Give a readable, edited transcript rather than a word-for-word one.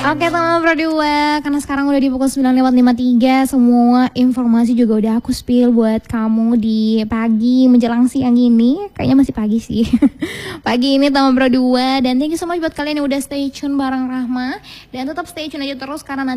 Oke teman berdua, karena sekarang udah di pukul 9:53, semua informasi juga udah aku spill buat kamu di pagi menjelang siang ini. Kayaknya masih pagi sih. Pagi ini teman berdua, dan thank you so much buat kalian yang udah stay tune bareng Rahma. Dan tetap stay tune aja terus karena nanti